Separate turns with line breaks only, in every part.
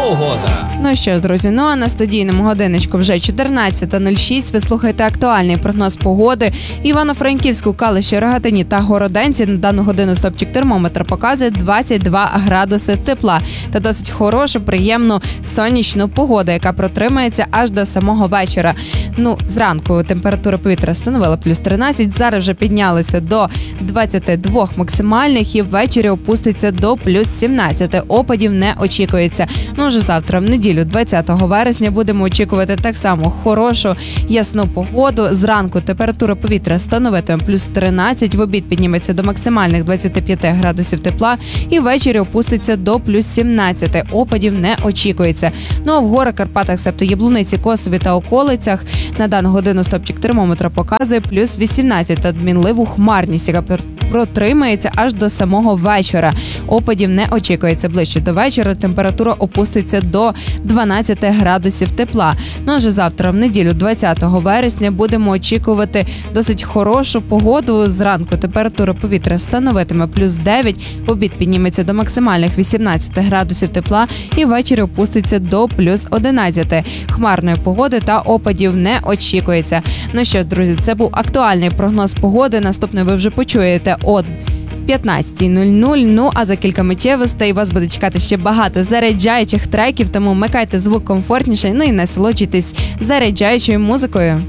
погода.
Ну що ж, друзі, а на студійному годиночку вже 14:06. Ви слухаєте актуальний прогноз погоди. Івано-Франківську, Калуші, Рогатині та Городенці на дану годину стопчик термометра показує 22 градуси тепла та досить хорошу, приємну сонячну погоду, яка протримається аж до самого вечора. Зранку температура повітря становила плюс 13, зараз вже піднялися до 22 максимальних і ввечері опуститься до плюс 17. Опадів не очікується. Вже завтра, в неділю, 20 вересня, будемо очікувати так само хорошу, ясну погоду. Зранку температура повітря становитиме плюс 13, в обід підніметься до максимальних 25 градусів тепла і ввечері опуститься до плюс 17. Опадів не очікується. А в горах, Карпатах, себто Яблуниці, Косові та околицях на дану годину стопчик термометра показує плюс 18 та мінливу хмарність, яка протримається аж до самого вечора. Опадів не очікується. Ближче до вечора температура опуститься до 12 градусів тепла. Вже завтра, в неділю, 20 вересня, будемо очікувати досить хорошу погоду. Зранку температура повітря становитиме плюс 9, в обід підніметься до максимальних 18 градусів тепла і ввечері опуститься до плюс 11. Хмарної погоди та опадів не очікується. Що, друзі, це був актуальний прогноз погоди. Наступний ви вже почуєте о 15:00. А за кілька миттєвостей вас буде чекати ще багато заряджаючих треків, тому вмикайте звук комфортніше, і насолоджуйтесь заряджаючою музикою.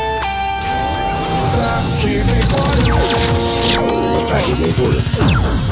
Західний полюс.